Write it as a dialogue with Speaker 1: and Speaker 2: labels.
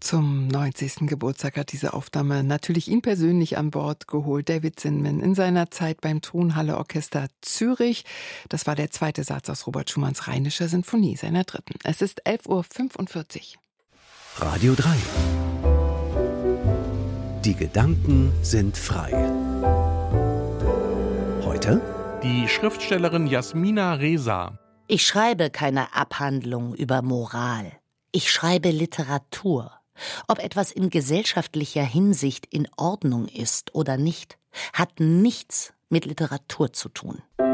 Speaker 1: Zum 90. Geburtstag hat diese Aufnahme natürlich ihn persönlich an Bord geholt. David Zinman in seiner Zeit beim Tonhalle Orchester Zürich. Das war der zweite Satz aus Robert Schumanns Rheinischer Sinfonie, seiner dritten. Es ist 11:45 Uhr.
Speaker 2: Radio 3. Die Gedanken sind frei. Heute
Speaker 3: die Schriftstellerin Jasmina Reza.
Speaker 4: Ich schreibe keine Abhandlung über Moral. Ich schreibe Literatur. Ob etwas in gesellschaftlicher Hinsicht in Ordnung ist oder nicht, hat nichts mit Literatur zu tun.